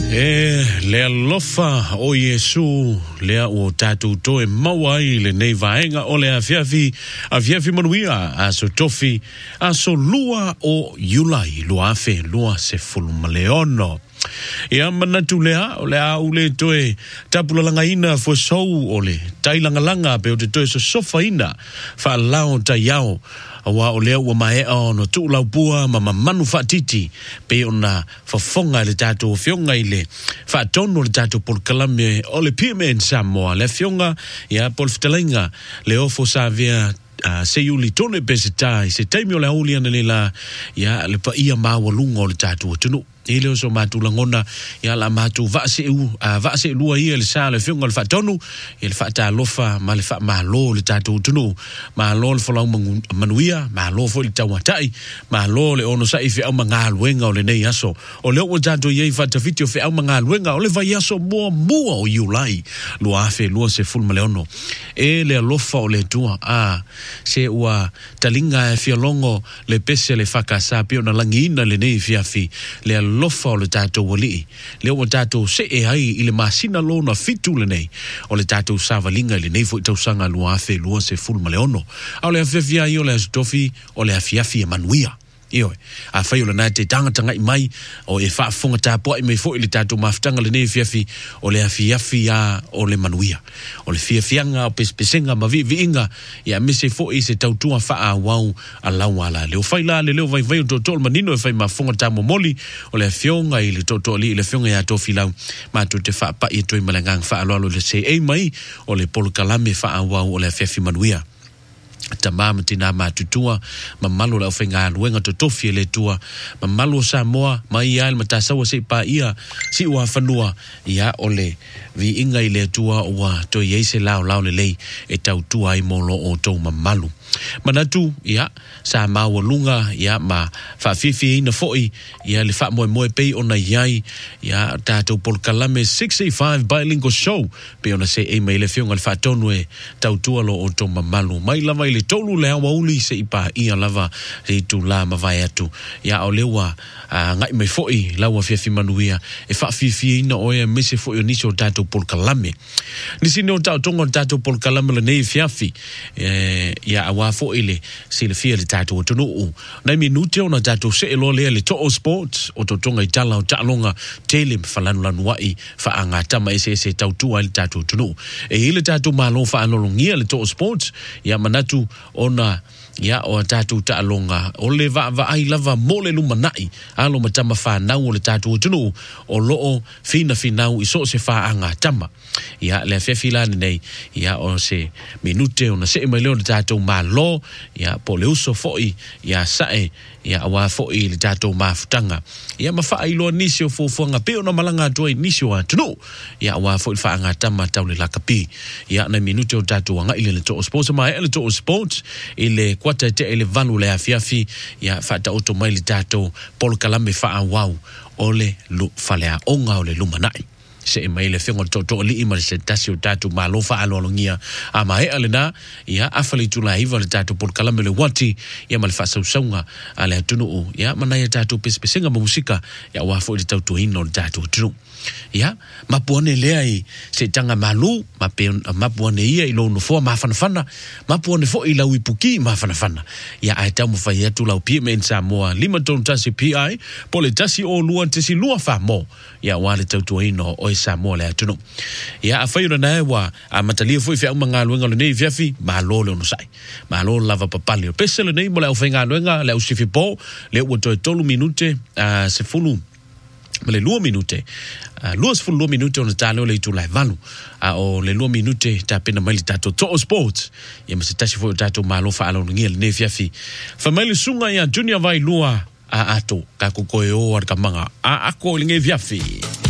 Le alofa o Yesu lea o tatu toe mawai le nei vaenga o le afiafi manuia a so tofi a so lua o yulai lua afe lua se fulumaleono. Ia manatu lea o lea ule toe tapulalanga ina fo sou o le tailangalanga pe o te toe so sofa ina fa lao ta yao wa o lea ua mae o no tu laupua ma manu fatiti pe ona fafonga le tato fionga ile fa tono le tato por kalame o le pimen Samoa le fionga ia por ftelenga le ofo sa via se yuli tone pesita se taimi o le aulia na la ia le pa ia mawalunga o le tato tunu ele so matu langona ya la matu va se lua ia le sa le fionga le fatonu ele fata lofa ma le fa malo le tatu tunu ma lo le folau manuia ma lo fo le tawatai ma lo le ono sa ife au manga luenga o le nei aso o le o tatu ye fata fitio fe au manga luenga o le vai aso mua o yulai lua afe lua se ful maleono e le lofa o le tua se ua talinga e fialongo le pese le fakasa pio na langina le nei fiafi le lofa o le tatou wali le o tatou se e ai i le masina lona fitu le nei o le tatou savalinga le nei fo tausanga lua afe lua se ful maleono au le afefia i o le astofi o le afiafi manuia io a fai o le nate tanga i mai o e fa fonga tapo i mai fo i le tatou maftanga le nei fiafi o le afiafi o le manuia o le fiafianga o pespesenga ma viinga ia mise fo i se tautua fa a wau a lawala le o fai la le leo vai o totol manino e fai ma fonga tamo moli o le fionga i le totoli i le fionga ia tofi lau ma to te fa pa i toi malangang fa alo le se e mai o le polo kalame fa a wau o le afiafi manuia tamama tina matutua mamalo la fenga luenga to tofi le tua mamalo Samoa mai ia matasawa se pa ia si wa fanua ia ole vi inga ile tua wa to yese lao le lei e tau tua i molo o to mamalo manatu ia sa mawalunga ia ma fa fifi na foi ia le fa mo pe ona yai ia tato por kalame 65 bilingual show pe ona se e mail fionga le fa tonu e tau tua lo o to mamalo mai lava ile tolu le wa uli se ipa ia lava e tu la ma vai atu ia o lewa ngai mai foi lawa fifi manuia e fa fifi na o e mese foi ni so tato por kalame ni sino tato por kalame le nei fiafi ia wa fo ile se le fia le tato tonu na minute ona tato se lo le to sports o to tonga itala o talonga telim falanu lanuai fa anga tama ese tau tu al tato tonu e ile tato malo fa anolongia le to sports ya manatu ona ya o tatu ta longa o le va ai lava mole lu manai alo matama fa na o le tatu tunu o lo fina i so se fa anga tama ya le fefila nei ya o se minute ona se mai le tatu malo ya po le uso foi ya sae ya wa foi le tatu mafutanga ya mafa ai lo nisio fo nga pe ona malanga to nisio tunu ya wa foi fa anga tama tau le lakapi ya na minute o tatu nga ile le to sports mai le to sports ile kwata te ele valu le afiafi ya fata automaili tato pol kalame fa awau ole lu falea onga ole lumanai se mai le fengo to li ima se tasio tato malo fa alongia ama e alena ya afali tula hiva le tato pol kalame le wati ya mal fa saunga ale tunu ya manaya tato pespesenga musika ya wafo le tato hino le tato tunu ya mapuane lei se tanga malu mapuane ia i lo no fo mafana mapuane fo i lau ipuki mafana ya ai tamu fai atu lau pimen Samoa lima ton tasi pi pole tasi o lua tasi lua fa mo ya wale tautu ino o Samoa le atu no ya afai una nae wa matalia fo i fia umanga luenga le nei fiafi malo le ono sai malo lava papali o pese le nei mo le au fenga luenga le au sifi po le ua toe tolu minute se fulu le lua minute luas fulu minute ona talo le tu live valu o le lua minute ta pena mai tato to sports ya msitashi fo tato malo fa alo ngia le fiafi family sunga ya junior vai lua ato ka ko o ar kamanga a ko le fiafi